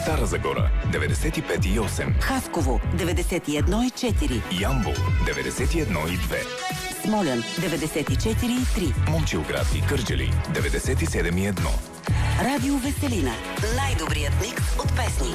Стара Загора 95,8. Хасково 91,4. Ямбол 91,2. Смолян 94,3. Момчилград и Кърджали 97,1. Радио Веселина. Най-добрият микс от песни.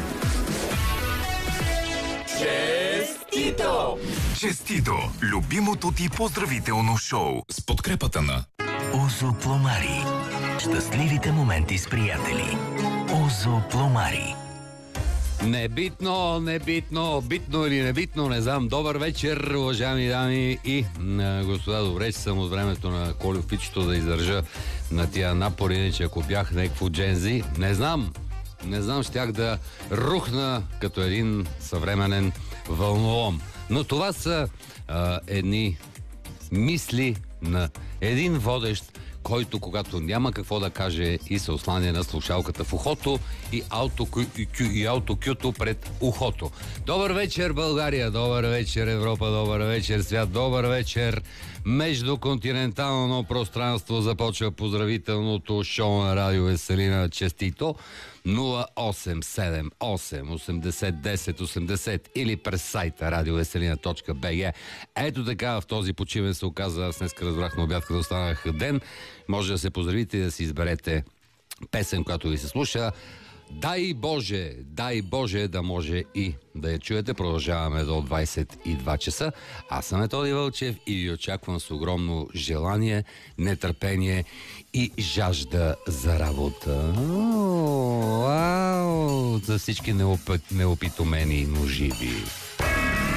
Честито! Честито! Любимото ти поздравително шоу с подкрепата на Озо Пломари. Щастливите моменти с приятели. Озо Пломари. Небитно, битно или небитно, не знам. Добър вечер, уважаеми дами и господа. Добре, че съм от времето на Колю Фичето да издържа на тия напори, иначе ако бях някакво джензи, не знам, щях да рухна като един съвременен вълнолом. Но това са едни мисли на един водещ, който когато няма какво да каже и се осланя на слушалката в ухото и аутокюто пред ухото. Добър вечер, България! Добър вечер, Европа! Добър вечер, свят! Добър вечер! Междуконтинентално пространство започва поздравителното шоу на Радио Веселина. Честито! 0878 80 10 80 или през сайта radioveselina.bg. Ето така, в този почивен се оказа, аз днес разбрах на обяд, като останах ден. Може да се поздравите и да си изберете песен, която ви се слуша. Дай Боже да може и да я чуете. Продължаваме до 22 часа. Аз съм Методи Вълчев и ви очаквам с огромно желание, нетърпение и жажда за работа. Вау! За всички неопитомени, но живи.